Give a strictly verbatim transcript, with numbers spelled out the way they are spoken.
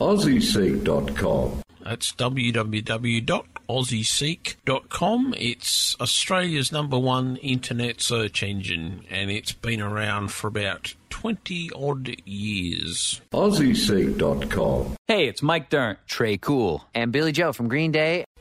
aussie seek dot com. That's w w w dot aussie seek dot com. It's Australia's number one internet search engine, and it's been around for about twenty-odd years. aussie seek dot com. Hey, it's Mike Dirnt, Trey Cool, and Billy Joe from Green Day.